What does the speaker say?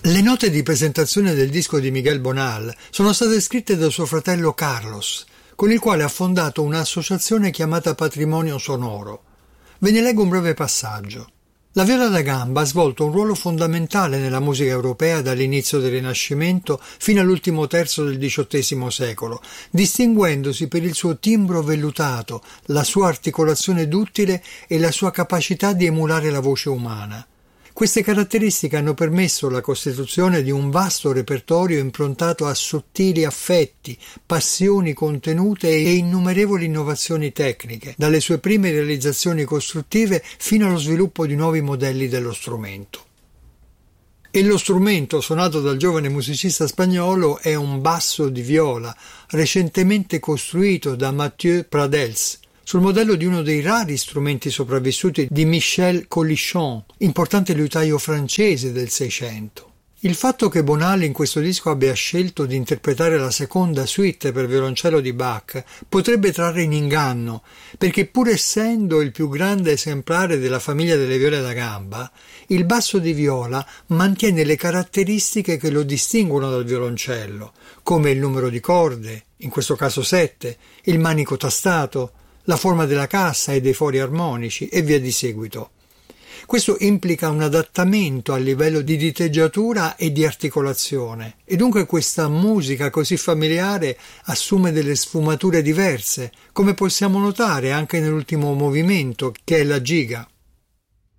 Le note di presentazione del disco di Miguel Bonal sono state scritte da suo fratello Carlos, con il quale ha fondato un'associazione chiamata Patrimonio Sonoro. Ve ne leggo un breve passaggio. La viola da gamba ha svolto un ruolo fondamentale nella musica europea dall'inizio del Rinascimento fino all'ultimo terzo del XVIII secolo, distinguendosi per il suo timbro vellutato, la sua articolazione duttile e la sua capacità di emulare la voce umana. Queste caratteristiche hanno permesso la costituzione di un vasto repertorio improntato a sottili affetti, passioni contenute e innumerevoli innovazioni tecniche, dalle sue prime realizzazioni costruttive fino allo sviluppo di nuovi modelli dello strumento. E lo strumento suonato dal giovane musicista spagnolo è un basso di viola, recentemente costruito da Mathieu Pradels, sul modello di uno dei rari strumenti sopravvissuti di Michel Colichon, importante liutaio francese del Seicento. Il fatto che Bonal in questo disco abbia scelto di interpretare la seconda suite per violoncello di Bach potrebbe trarre in inganno, perché pur essendo il più grande esemplare della famiglia delle viole da gamba, il basso di viola mantiene le caratteristiche che lo distinguono dal violoncello, come il numero di corde, in questo caso 7, il manico tastato, la forma della cassa e dei fori armonici e via di seguito. Questo implica un adattamento a livello di diteggiatura e di articolazione, e dunque questa musica così familiare assume delle sfumature diverse, come possiamo notare anche nell'ultimo movimento, che è la giga.